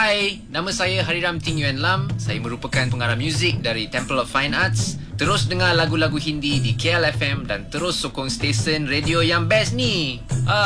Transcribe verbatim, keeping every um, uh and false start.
Hai, nama saya Hariram Ting Yuan Lam. Saya merupakan pengarah muzik dari Temple of Fine Arts. Terus dengar lagu-lagu Hindi di K L F M dan terus sokong stesen radio yang best ni. Ah.